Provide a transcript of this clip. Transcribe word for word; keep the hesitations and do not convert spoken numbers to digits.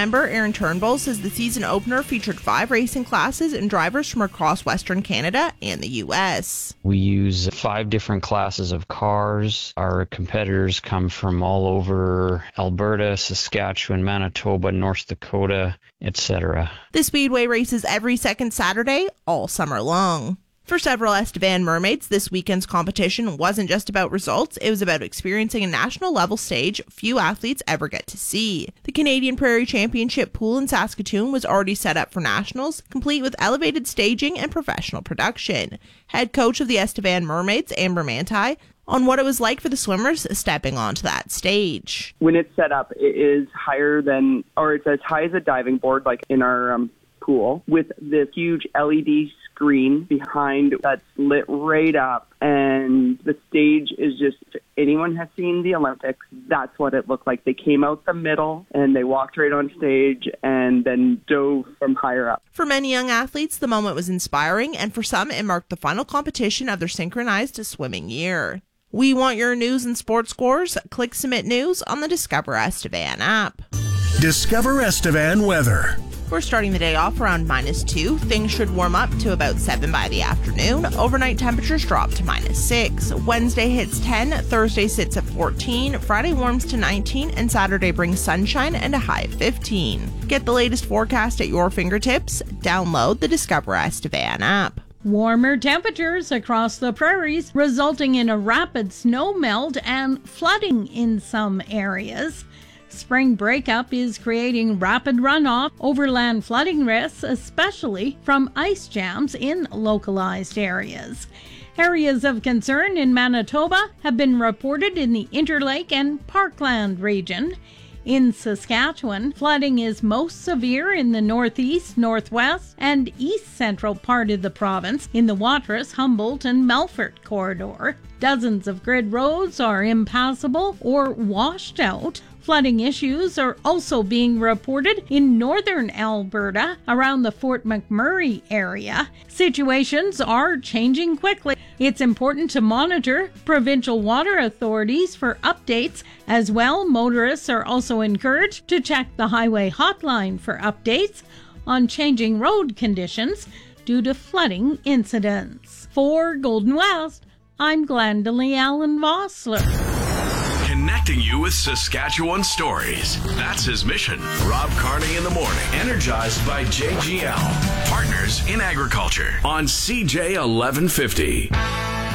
member Aaron Turnbull says the season opener featured five racing classes and drivers from across Western Canada and the U S. We use five different classes of cars. Our competitors come from all over Alberta, Saskatchewan, Manitoba, North Dakota, et cetera. The Speedway races every second Saturday, all summer long. For several Estevan mermaids, this weekend's competition wasn't just about results, it was about experiencing a national level stage few athletes ever get to see. The Canadian Prairie Championship pool in Saskatoon was already set up for nationals, complete with elevated staging and professional production. Head coach of the Estevan Mermaids, Amber Manti, on what it was like for the swimmers stepping onto that stage. When it's set up, it is higher than, or it's as high as a diving board, like in our um, pool, with this huge L E D screen behind that's lit right up, and the stage is just, if anyone has seen the Olympics, that's what it looked like. They came out the middle and they walked right on stage and then dove from higher up. For many young athletes, the moment was inspiring, and for some, it marked the final competition of their synchronized swimming year. We want your news and sports scores. Click Submit News on the Discover Estevan app. Discover Estevan weather. We're starting the day off around minus two. Things should warm up to about seven by the afternoon. Overnight temperatures drop to minus six. Wednesday hits ten, Thursday sits at fourteen, Friday warms to nineteen, and Saturday brings sunshine and a high of fifteen. Get the latest forecast at your fingertips. Download the Discover Estevan app. Warmer temperatures across the prairies, resulting in a rapid snow melt and flooding in some areas. Spring breakup is creating rapid runoff, overland flooding risks, especially from ice jams in localized areas. Areas of concern in Manitoba have been reported in the Interlake and Parkland region. In Saskatchewan, flooding is most severe in the northeast, northwest, and east central part of the province in the Watrous, Humboldt, and Melfort corridor. Dozens of grid roads are impassable or washed out. Flooding issues are also being reported in northern Alberta around the Fort McMurray area. Situations are changing quickly. It's important to monitor provincial water authorities for updates. As well, motorists are also encouraged to check the highway hotline for updates on changing road conditions due to flooding incidents. For Golden West, I'm Glendalee Allen Vossler. Connecting you with Saskatchewan stories. That's his mission. Rob Carney in the morning. Energized by J G L. Partners in Agriculture on C J eleven fifty.